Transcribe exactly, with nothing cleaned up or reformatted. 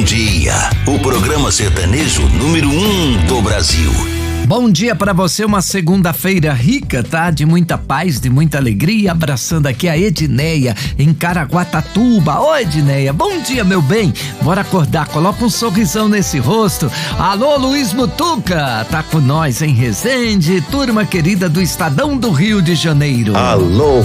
Dia, o programa sertanejo número um do Brasil. Bom dia pra você, uma segunda-feira rica, tá? De muita paz, de muita alegria, abraçando aqui a Edneia em Caraguatatuba. Ô Edneia, bom dia, meu bem. Bora acordar, coloca um sorrisão nesse rosto. Alô, Luiz Mutuca, tá com nós em Resende, turma querida do Estadão do Rio de Janeiro. Alô,